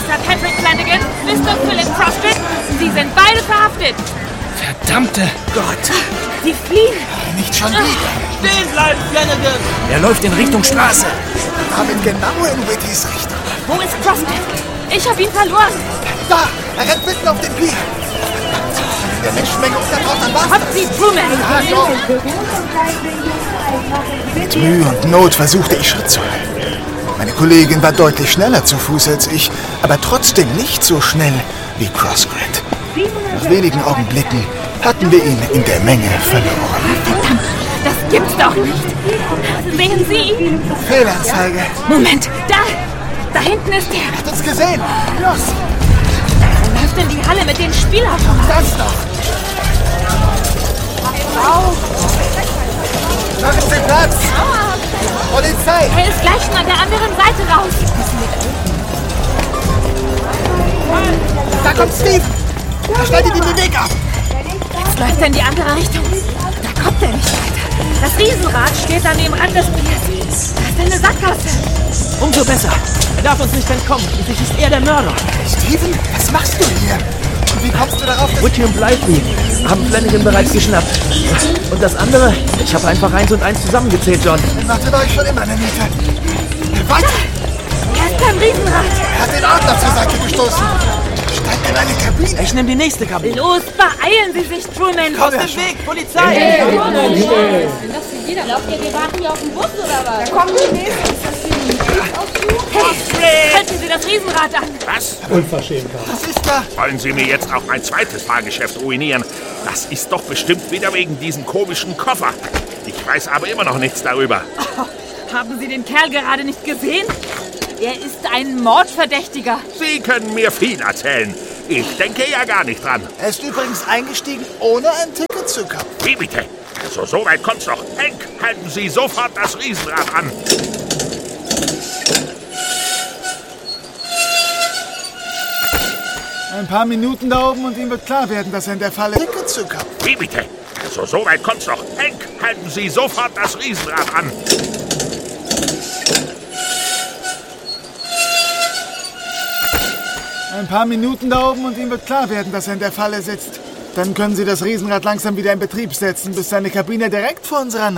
Mr. Patrick Flanagan, Mr. Philip Crossfit, Sie sind beide verhaftet. Verdammte Gott! Sie fliehen. Nicht schon wieder. Stehen bleiben, Flanagan! Er läuft in Richtung Straße. Wir haben genau in Whittys Richtung. Wo ist Crossfit? Ich habe ihn verloren. Da! Er rennt mitten auf den Bier. Wenn in der Menschenmenge untertaucht, dann war's Kommt Sie, Truman. Ja, doch. Mit Mühe und Not versuchte ich Schritt zu halten. Meine Kollegin war deutlich schneller zu Fuß als ich, aber trotzdem nicht so schnell wie Crossgrid. Nach wenigen Augenblicken hatten wir ihn in der Menge verloren. Verdammt, das gibt's doch nicht. Sehen Sie? Fehlanzeige. Moment, da hinten ist er. Hat uns gesehen. Los, Er läuft in die Halle mit den Spielautomaten. das doch. Da ist der Platz. Polizei. Er ist gleich schon an der anderen Seite raus. Da kommt Steve. Er schneidet ihm den Weg ab. Jetzt läuft er in die andere Richtung. Da kommt er nicht weiter. Das Riesenrad steht an dem Rand des Biers. Da ist eine Sackgasse. Umso besser. Er darf uns nicht entkommen. Schließlich ist er der Mörder. Steven, was machst du hier? Und wie kommst du darauf, dass... Whitty und Blythe haben Flanagan bereits geschnappt. Und das andere? Ich habe einfach 1 und 1 zusammengezählt, John. Dann machte bei euch schon immer eine Miete. Weiter! Er ist beim Riesenrad. Er hat den Adler zur Seite gestoßen. Steigt in eine Kabine. Ich nehme die nächste Kabine. Los, beeilen Sie sich, Truman. Komm, Aus dem Weg, Polizei! Glaubt ihr, wir warten hier auf den Bus oder was? Da kommen die nächsten. Ist das hier ein Hey, halten Sie das Riesenrad an. Was? Was ist da? Wollen Sie mir jetzt auch mein zweites Fahrgeschäft ruinieren? Das ist doch bestimmt wieder wegen diesem komischen Koffer. Ich weiß aber immer noch nichts darüber. Oh, haben Sie den Kerl gerade nicht gesehen? Er ist ein Mordverdächtiger. Sie können mir viel erzählen. Ich denke ja gar nicht dran. Er ist übrigens eingestiegen, ohne ein Ticket zu kaufen. Wie bitte? Also so weit kommt's doch. Hank, halten Sie sofort das Riesenrad an. Ein paar Minuten da oben und ihm wird klar werden, dass er in der Falle Ticket zu kaufen. Wie bitte? Also so weit kommt's doch. Hank, halten Sie sofort das Riesenrad an. Ein paar Minuten da oben und ihm wird klar werden, dass er in der Falle sitzt. Dann können Sie das Riesenrad langsam wieder in Betrieb setzen, bis seine Kabine direkt vor unserer